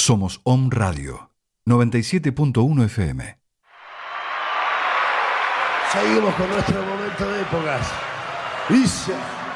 Somos Om Radio 97.1 FM. Seguimos con nuestro momento de épocas. Dice...